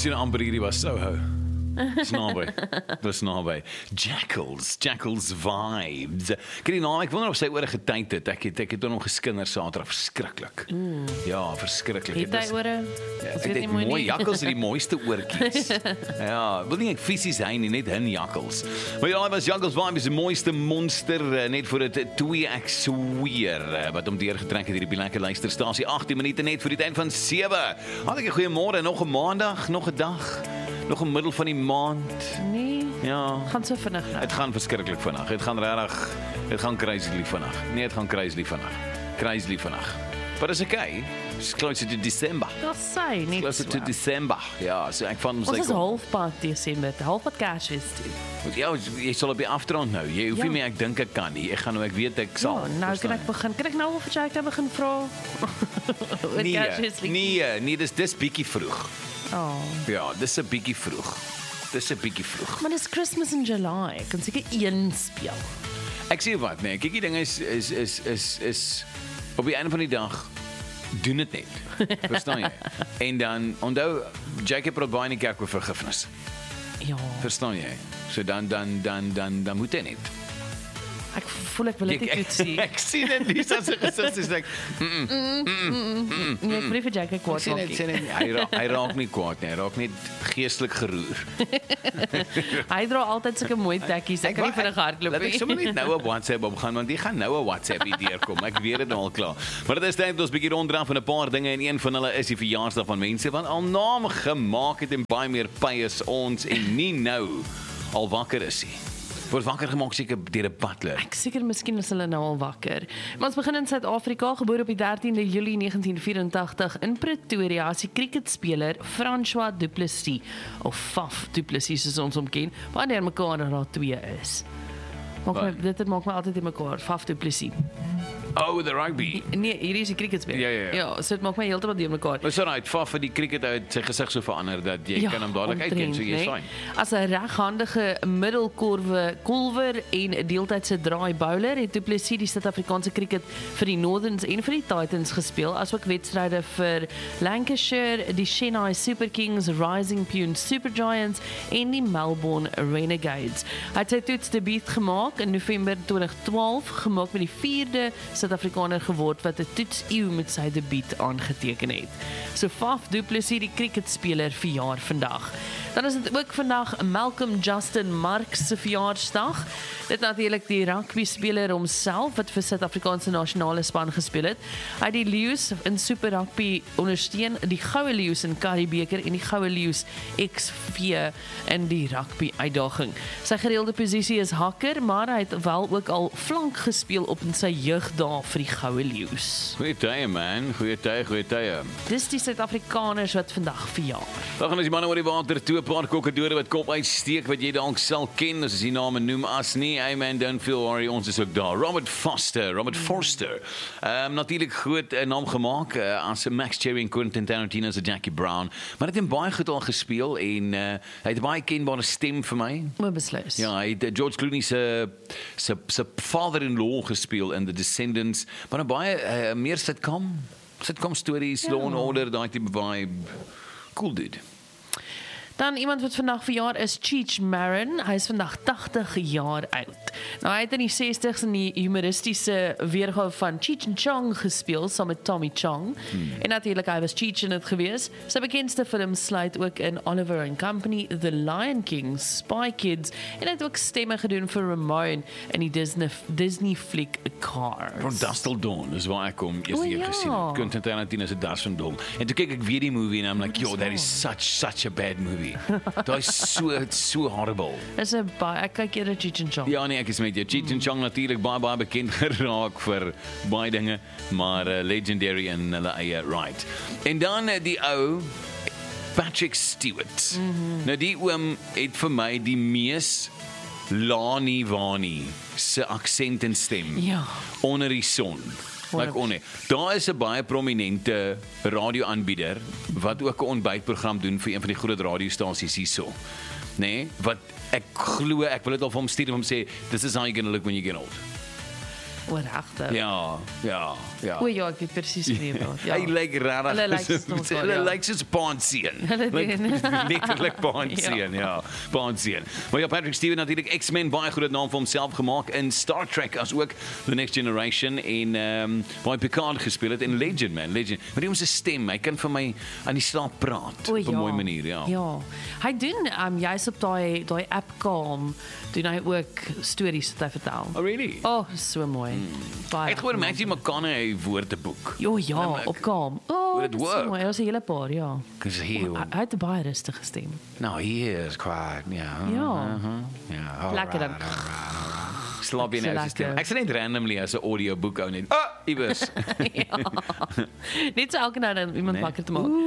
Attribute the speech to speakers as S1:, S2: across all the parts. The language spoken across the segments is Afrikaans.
S1: sien amper hierdie was Soho. Dis naby. Jackals vibes. Ken jy naam, ek wonder of sy oor getyd het. Ek het hom geskinder Saterdag, verskriklik. Ja, verskriklik.
S2: Het hy ore?
S1: Ek het mooi jakkals het die mooiste oortjies. Ja, wil nie ek fisies hy nie, net hin jakkals. Maar ja, was Jackals vibes die mooiste monster net vir dit 2 ek sweer wat om deurgetrek het hierdie lekker luisterstasie 18 minute net vir die tyd van 7. Had ek 'n goeie môre, nog 'n maandag, nog 'n dag. Nog 'n middel van die maand.
S2: Nee,
S1: Ja.
S2: gaan so vinnig nou.
S1: Het gaan verskriklik vinnig. Het gaan regtig, het gaan crazy vinnig. Nee, het gaan crazy vinnig. Crazy vinnig. But it's okay. It's closer to December.
S2: Dat sê net
S1: Closer to
S2: so.
S1: December. Ja, so ek van
S2: Ons is halfpad Desember, halfpad Kersfees toe.
S1: Ja, jy sal op die aftrand nou. Jy hoef nie meer ek dink ek kan nie. Ek weet ek sal.
S2: Ja, nou kan ek begin. Kan ek nou al vir Jake begin vra? Oor Kersfees liedjies?
S1: Nee, dis bietjie vroeg.
S2: Oh.
S1: Ja, dis 'n bietjie vroeg.
S2: Maar dis Christmas in July. Ek kan seker een speel.
S1: Ek sê wat, nee, kyk die ding is op die einde van die dag doen dit net. Verstaan jy? En dan onthou Jacob praat baie in die kerk oor vergifnis.
S2: Ja.
S1: Verstaan jy? So dan moet hy net.
S2: Ek voel ek wil dit net sien.
S1: Ek sien dit Lisa se gesig dis ek.
S2: Nee, ek wil vir Jake kwaad maak.
S1: Hy raak nie kwaad nie, hy raak net geestelik geroer.
S2: Hy dra altyd sulke mooi tekkies. Ek kan nie vinnig hardloop
S1: nie.
S2: nie.
S1: Ek sommer net nou op WhatsApp opgaan want jy gaan nou 'n WhatsApp hier kom. Ek weet dit nou al klaar. Maar dit is tyd dat ons bietjie ronddraf van 'n paar dinge en een van hulle is die verjaarsdag van mense wat al naam gemaak het en baie meer pay is ons en nie nou al wakker is nie. Word wakker gemaak seker deur 'n butler.
S2: Ek seker miskien is hulle nou al wakker. Maar ons begin in Suid-Afrika, gebore op die 13de Julie 1984 in Pretoria as die cricketspeler François Du Plessis of Faf Du Plessis soos ons hom ken, wanneer mekaar daar 2 is. Dit maak my altyd in mekaar, Faf Du Plessis.
S1: Oh, the rugby.
S2: Nee, hierdie is die cricketspeler.
S1: Ja.
S2: Ja, so dit maak my heeltemal deur mekaar.
S1: Maar so right, Faf vir die cricket uit sy gesig so verander dat jy kan hom dadelik uitken, so jy's fyn.
S2: As 'n reghandige middelkolwer en deeltydse draai bowler het Du Plessis die Suid-Afrikaanse cricket vir die Northerns en vir die Titans gespeel, asook wedstryde vir Lancashire, die Chennai Super Kings, Rising Pune Super Giants en die Melbourne Renegades. Hy het sy toetsdebuut gemaak in November 2012, gemaak met die 4de Suid-Afrikaner geword wat 'n toetseeu met sy debuut aangeteken het. So Faf Du Plessis, die cricketspeler, verjaar vandag. Dan is dit ook vandag Malcolm Justin Marx se verjaarsdag. Dit natuurlik die rugbyspeler homself wat vir Suid-Afrikaanse nasionale span gespeel het. Hy het die Lions in Super Rugby ondersteun, die Goue Lions in Currie-beker en die Goue Lions XV in die rugby uitdaging. Sy gereelde posisie is hakker, maar hy het wel ook al flank gespeel op in sy jeugdae vir die Goue Lions.
S1: Goeie tye man, goeie tye.
S2: Dis die Suid-Afrikaners wat vandag verjaar.
S1: Dan gaan ons die manne oor die water toe, 'n paar kokkedore wat kop uitsteek wat jy dalk sal ken as die name noem as nie. Hey man, don't feel worry, ons is ook daar. Robert Forster. Natuurlik groot naam gemaak as Max Cherry en Quentin Tarantino se Jackie Brown, maar het in baie goed al gespeel en hy het 'n baie kenbare stem vir my.
S2: Maar beslis.
S1: Ja, hy het George Clooney se father-in-law gespeel in The Descendants, maar baie meer sitcom stories, Law and Order, daai tipe vibe. Cool dude.
S2: Dan iemand wat vandag verjaar is Cheech Marin. Hy is vandag 80 jaar oud. Nou hy het in die 60s in die humoristiese weergawe van Cheech and Chong gespeel saam met Tommy Chong. En natuurlik hy was Cheech in dit gewees. Sy bekendste films sluit ook in Oliver and Company, The Lion King, Spy Kids en hy het ook stemme gedoen vir Ramon in die Disney fliek Cars.
S1: From Dusk Till Dawn is waar ek kom eers keer gesien het. Quentin Tarantino se Dusk Till Dawn. En toe kyk ek weer die movie en I'm like, yo, that is such a bad movie. Dit is so horrible.
S2: Is 'n baie ek kyk eerder Cheech and Chong.
S1: Ja nee, ek is met jou. Cheech and Chong natuurlik baie bekend geraak vir baie dinge, maar legendary in hulle eie right. En dan die ou Patrick Stewart. Nou die oom het vir my die mees Lani Vani se aksent en stem.
S2: Ja.
S1: Onder die son. Daar is 'n baie prominente radioaanbieder wat ook 'n ontbytprogram doen vir een van die groot radiostasies hierso. Nee, wat ek glo ek wil dit al vir hom stuur en hom sê this is how you're going to look when you get old.
S2: O, regtig?
S1: Ja.
S2: O ja, ek weet presies wie jy was. Ja.
S1: Hy lyk rarig.
S2: Hulle lyk soos mekaar,
S1: Hulle
S2: ja.
S1: lyk soos paanseun.
S2: Hulle doen.
S1: Letterlik paanseun, ja. Paanseun. Maar ja, Patrick Stewart natuurlik X-Men, baie groot naam vir homself gemaak in Star Trek as ook The Next Generation en baie Picard gespeel het en Legend man, Legend. Maar die ons stem, hy kan vir my aan die slaap praat op 'n mooi manier, ja.
S2: Ja. Hy doen jy's op daai app Calm, doen hy ook stories wat hy vertel.
S1: Oh really?
S2: Oh, so mooi.
S1: Ek het gehoor Matthew McConaughey woordeboek.
S2: Jo ja, op Calm. Oh,
S1: Would it work?
S2: So mooi. Daar's 'n hele paar, ja.
S1: Cause
S2: Hy het 'n baie rustige stem.
S1: No, he is quite, yeah.
S2: Ja.
S1: Yeah.
S2: Lekker dan.
S1: Slaap jy nou
S2: So
S1: sisteem.
S2: lekker.
S1: Ek sê net randomly as 'n audioboek ou net. Iewers.
S2: Ja. Net so elke nou dan iemand wakker te maak.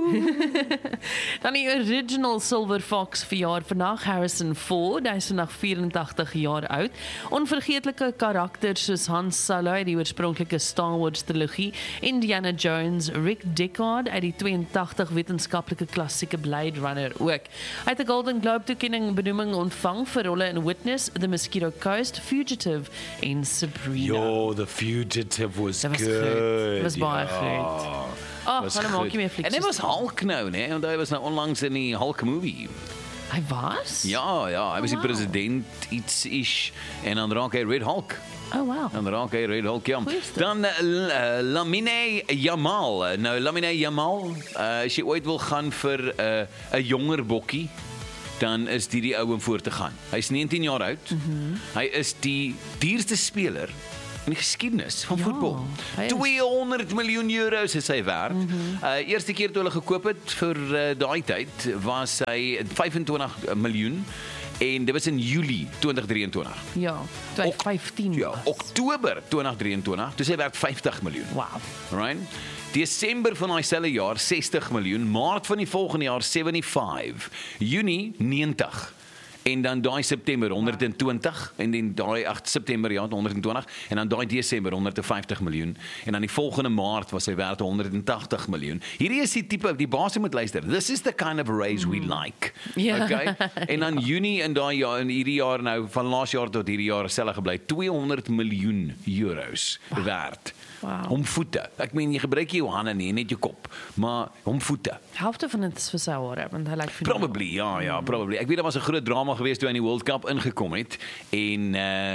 S2: Dan die original Silver Fox verjaar vandag, Harrison Ford, hy is vandag 84 jaar oud. Onvergeetlike karakters soos Han Solo uit die oorspronklike Star Wars trilogie, Indiana Jones, Rick Deckard uit die 82 wetenskaplike klassieke Blade Runner ook. Hy het 'n Golden Globe toekenning benoeming ontvang vir rolle in Witness, The Mosquito Coast, Fugitive en Sabrina.
S1: Yo, The Fugitive was
S2: Dat was
S1: good.
S2: goed. Dat was baie
S1: Ja.
S2: goed. Oh,
S1: Was
S2: hulle maak
S1: goed.
S2: nie meer flieks
S1: En dit was
S2: soos
S1: Hulk nou, né? Want hy was nou onlangs in die Hulk movie.
S2: Hy was?
S1: Ja, hy was die
S2: wow.
S1: president iets en dan raak hy Red Hulk.
S2: Oh wow.
S1: Dan raak hy Red Hulk, ja.
S2: Goeie stuk.
S1: Dan Lamine Yamal. Nou Lamine Yamal, as jy ooit wil gaan vir 'n jonger bokkie, dan is die ou om voor te gaan. Hy's 19 jaar oud. Hy is die duurste speler in die geskiedenis van
S2: Ja,
S1: voetbal.
S2: hy is.
S1: 200 miljoen euros is hy werd. Eerste keer toe hulle gekoop het vir daai tyd was hy 25 miljoen en dit was in Julie 2023.
S2: Ja, 2015
S1: Ja,
S2: was.
S1: Oktober 2023, dus hy werd 50 miljoen.
S2: Wow.
S1: Right? Desember van dieselfde jaar 60 miljoen, Maart van die volgende jaar 75, Junie 90. En dan daai September 120 en dan daai 8 September ja 120 en dan daai Desember 150 miljoen en dan die volgende Maart was hy werd 180 miljoen. Hierdie is die tipe die baas moet luister. This is the kind of raise we like.
S2: Ja.
S1: Okay? En dan Junie in daai jaar en hierdie jaar nou van laas jaar tot hierdie jaar selfs gebly 200 miljoen euros werd.
S2: Wow.
S1: Om voete. Ek meen jy gebruik nie jou hande nie, net jou kop, maar om voete.
S2: Helfte van dit is vir sy hare, want hy lyk fenomenaal.
S1: Probably, ja, probably. Ek weet daar was 'n groot drama geweest toe hy in die World Cup ingekom het en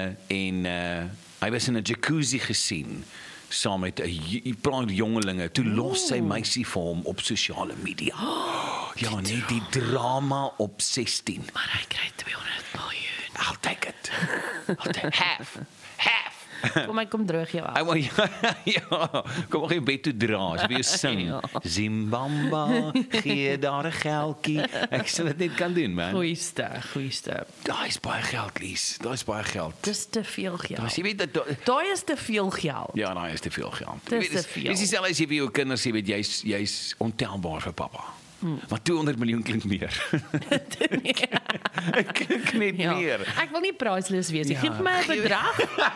S1: hy was in 'n jacuzzi gesien saam met 'n paar jongelinge. Toe los sy meisie vir hom op sosiale media. Ja, nee, die drama op 16.
S2: Maar hy kry 200 miljoen.
S1: I'll take it. I'll take half.
S2: Kom my kom droog jou af.
S1: Hy wou ja, kom maar bed toe dra, as jy vir jou sing.
S2: Ja.
S1: Zimbabwe, gee daar 'n geldjie. Ek sal dit net kan doen, man.
S2: Goeie.
S1: Daai is baie geld, Lies. Daai is baie geld.
S2: Dis te veel geld.
S1: As jy weet dat
S2: Daai is te veel geld.
S1: ja, daai is te veel geld.
S2: Dis
S1: Jy weet,
S2: te veel.
S1: Dis dieselfde as jy vir jou kinders sê, weet jy's ontelbaar vir pappa. Maar 200 miljoen klink meer. klink net meer.
S2: Ek wil nie priceless wees nie.
S1: Ja.
S2: Geef vir my 'n bedrag.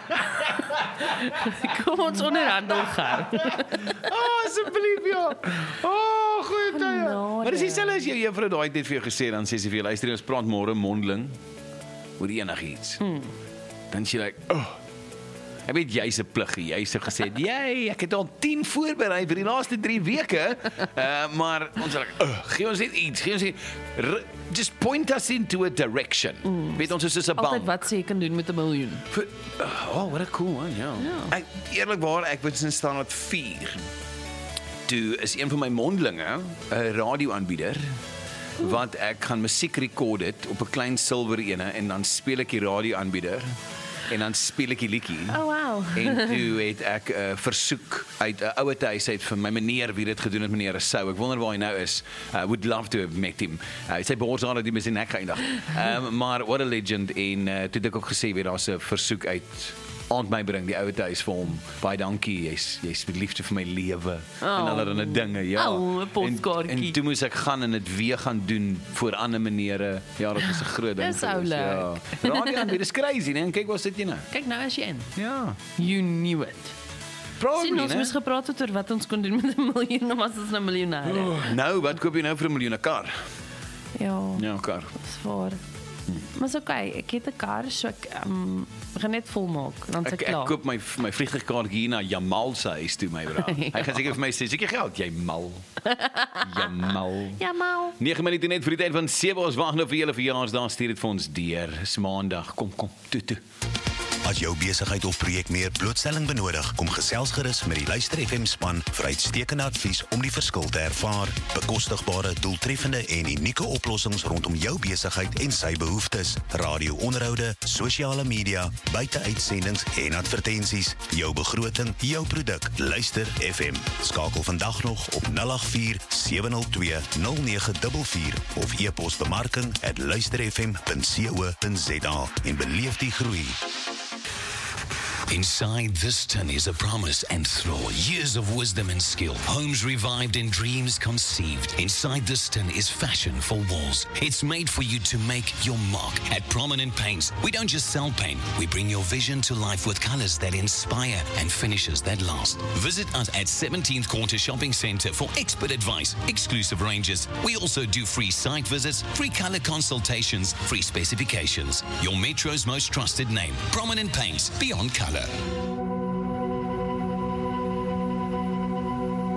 S2: Kom ons onderhandel gou.
S1: Asseblief ja. Goed tye.
S2: Genade.
S1: Maar dis dieselfde as jou juffrou daai tyd vir jou gesê dan sê sy vir jou luister ons praat môre mondeling oor enigiets. Dan sê jy like, ek weet jy's 'n pluggie. Jy's gesê, "Jy, ek het al 10 voorberei vir die laaste 3 weke." Maar ons sê, "Gee ons net iets. Gee ons net just point us into a direction." Weet ons is soos 'n
S2: Altyd
S1: bank.
S2: wat sê jy kan doen met 'n miljoen.
S1: Oh, what a cool one, ja. Ek eerlikwaar, ek was in standaard 4. Toe is een van my mondelinge 'n radioaanbieder wat ek gaan musiek rekord dit op 'n klein silwer ene en dan speel ek die radioaanbieder en dan speel ek die liedjie.
S2: Oh wow.
S1: En toe het ek 'n versoek uit 'n ouer huis uit vir my meneer wie dit gedoen het, meneer Sou. Ek wonder waar hy nou is. Would love to have met him. Sy behoort aan die mis in ek eendag. Maar what a legend en toe het ek ook gesê weer daar's 'n versoek uit aand my bring die ouer huis vir hom. Baie dankie. Jy's die liefde vir my lewe en allerlei dinge. Ja.
S2: 'n postkaartjie.
S1: En toe moes ek gaan en dit weer gaan doen vir ander menere. Ja, dit is 'n groot ding.
S2: Dis
S1: gewees,
S2: oulik.
S1: Ja. Radio, dis crazy, né? Kyk waar sit jy nou.
S2: Kyk nou as jy in.
S1: Ja.
S2: You knew it.
S1: Probably,
S2: Sien, ons
S1: né?
S2: moes gepraat het oor wat ons kon doen met 'n miljoen, dan was ons nou miljonêre.
S1: Nou, wat koop jy nou vir 1 miljoen 'n kar?
S2: Ja,
S1: Ja, 'n kar.
S2: dis waar. Maar is okay, ek het 'n kar, so ek gaan net volmaak, dan is ek
S1: Ek
S2: klaar.
S1: koop my vliegtuigkaart hier na Jamal se huis toe, my bra. Hy gaan seker vir my sê, "Seker geld, jy mal." Jamal.
S2: Ja, maar
S1: 9 minute net vir die tyd van 7, ons wag nou vir julle verjaarsdag, stuur dit vir ons deur. Dis Maandag. Kom, toe.
S3: As jou besigheid of projek meer blootstelling benodig, kom gesels gerus met die Luister FM span vir uitstekende advies om die verskil te ervaar. Bekostigbare, doeltreffende en unieke oplossings rondom jou besigheid en sy behoeftes. Radio-onderhoude, sosiale media, buiteuitsendings en advertensies. Jou begroting, jou produk. Luister FM. Skakel vandag nog op 084 702 0944 of e-pos bemarking@luisterfm.co.za en beleef die groei.
S4: Inside this tin is a promise and thrill, years of wisdom and skill, homes revived and dreams conceived. Inside this tin is fashion for walls. It's made for you to make your mark. At Prominent Paints, we don't just sell paint, we bring your vision to life with colors that inspire and finishes that last. Visit us at 17th Quarter Shopping Centre for expert advice, exclusive ranges. We also do free site visits, free color consultations, free specifications. Your Metro's most trusted name, Prominent Paints, beyond color.